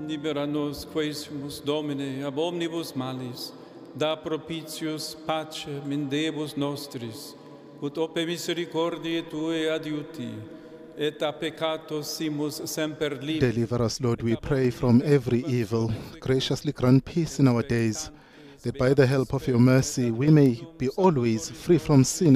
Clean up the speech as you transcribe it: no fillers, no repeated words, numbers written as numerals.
libera nos quaesimus Domine ab omnibus malis, da propitius pacem in Deibus nostris, ut ope misericordiae Tuae adiuti, et a peccatos simus semper liberi. Deliver us, Lord, we pray, from every evil. Graciously grant peace in our days, that by the help of your mercy we may be always free from sin